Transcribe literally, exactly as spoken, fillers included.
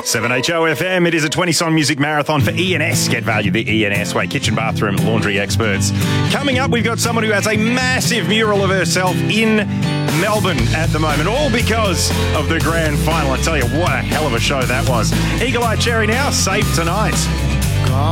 seven H O F M, it is a twenty-song music marathon for E N S. Get value the E N S way. Kitchen, bathroom, laundry experts. Coming up, we've got someone who has a massive mural of herself in Melbourne at the moment, all because of the grand final. I tell you, what a hell of a show that was. Eagle Eye Cherry now, safe tonight.